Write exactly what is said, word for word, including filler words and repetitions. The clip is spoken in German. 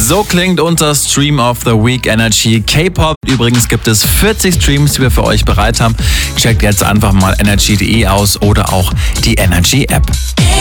So klingt unser Stream of the Week Energy K-Pop. Übrigens gibt es vierzig Streams, die wir für euch bereit haben. Checkt jetzt einfach mal energy punkt de aus oder auch die Energy App.